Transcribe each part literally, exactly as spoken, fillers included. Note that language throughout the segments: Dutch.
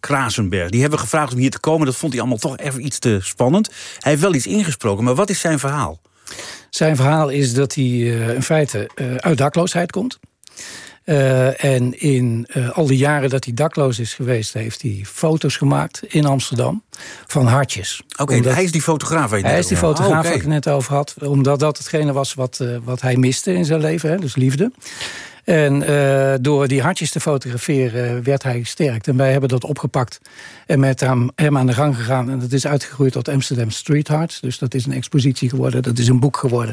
Krasenberg. Die hebben we gevraagd om hier te komen. Dat vond hij allemaal toch even iets te spannend. Hij heeft wel iets ingesproken, maar wat is zijn verhaal? Zijn verhaal is dat hij uh, in feite uh, uit dakloosheid komt. Uh, en in uh, al die jaren dat hij dakloos is geweest, heeft hij foto's gemaakt in Amsterdam van hartjes. Oké, okay, hij is die fotograaf waar je Hij is die fotograaf oh, okay. waar ik het net over had. Omdat dat hetgene was wat, uh, wat hij miste in zijn leven, hè, dus liefde. En uh, door die hartjes te fotograferen werd hij gesterkt. En wij hebben dat opgepakt en met hem, hem aan de gang gegaan. En dat is uitgegroeid tot Amsterdam Street Hearts. Dus dat is een expositie geworden, dat is een boek geworden.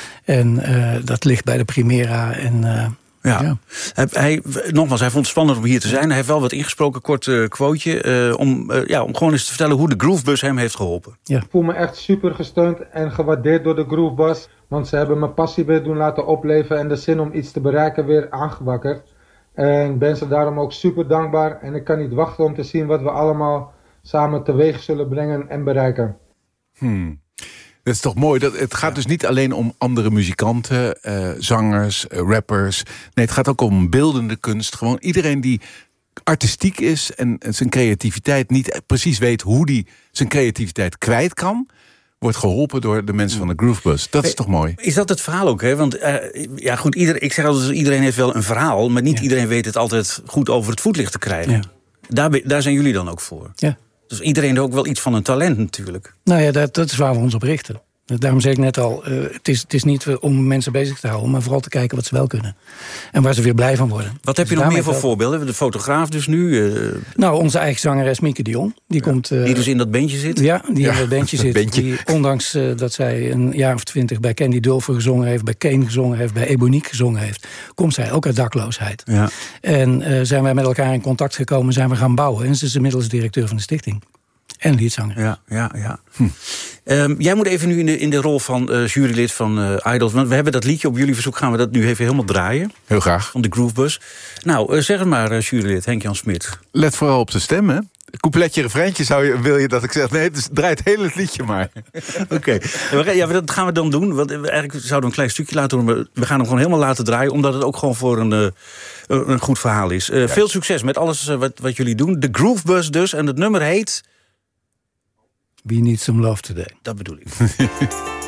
En uh, dat ligt bij de Primera en... Uh, Ja. Ja. Hij, hij, nogmaals, hij vond het spannend om hier te zijn. Hij heeft wel wat ingesproken, kort uh, quoteje... Uh, om, uh, ja, om gewoon eens te vertellen hoe de Groovebus hem heeft geholpen. Ja. Ik voel me echt super gesteund en gewaardeerd door de Groovebus. Want ze hebben mijn passie weer doen laten opleven... en de zin om iets te bereiken weer aangewakkerd. En ik ben ze daarom ook super dankbaar. En ik kan niet wachten om te zien wat we allemaal samen teweeg zullen brengen en bereiken. Hmm. Dat is toch mooi. Dat, het gaat dus niet alleen om andere muzikanten, uh, zangers, uh, rappers. Nee, het gaat ook om beeldende kunst. Gewoon iedereen die artistiek is en, en zijn creativiteit niet precies weet hoe die zijn creativiteit kwijt kan, wordt geholpen door de mensen van de Groovebus. Dat is toch mooi? Is dat het verhaal ook? Hè? Want uh, ja, goed, ieder, ik zeg altijd, iedereen heeft wel een verhaal, maar niet ja. iedereen weet het altijd goed over het voetlicht te krijgen. Ja. Daar, daar zijn jullie dan ook voor. Ja. Dus iedereen heeft ook wel iets van een talent natuurlijk. Nou ja, dat, dat is waar we ons op richten. Daarom zei ik net al, uh, het, is, het is niet om mensen bezig te houden, maar vooral te kijken wat ze wel kunnen. En waar ze weer blij van worden. Wat heb je dus nog meer voor wel... voorbeelden? De fotograaf dus nu? Uh... Nou, onze eigen zangeres Mieke de Jong. Die, ja. komt, uh... die dus in dat bandje zit? Ja, die ja. in dat bandje zit. Bandje. Die, ondanks uh, dat zij een jaar of twintig bij Candy Dulfer gezongen heeft, bij Kane gezongen heeft, bij Ebonique gezongen heeft, komt zij ook uit dakloosheid. Ja. En uh, zijn wij met elkaar in contact gekomen, zijn we gaan bouwen. En ze is inmiddels directeur van de stichting. En liedzanger. Ja, ja, ja. Hm. Um, jij moet even nu in de, in de rol van uh, jurylid van uh, Idols. Want we hebben dat liedje op jullie verzoek, gaan we dat nu even helemaal draaien. Heel graag. Van de Groovebus. Nou, uh, zeg het maar, uh, jurylid Henk-Jan Smit. Let vooral op de stem, hè? Coupletje, refreintje, zou je, wil je dat ik zeg? Nee, dus draai het hele liedje maar. Oké, okay. Ja, dat gaan we dan doen. Want eigenlijk zouden we een klein stukje laten doen. Maar we gaan hem gewoon helemaal laten draaien, omdat het ook gewoon voor een, uh, een goed verhaal is. Uh, ja. Veel succes met alles uh, wat, wat jullie doen. De Groovebus dus. En het nummer heet... We Need Some Love Today. Dat bedoel ik.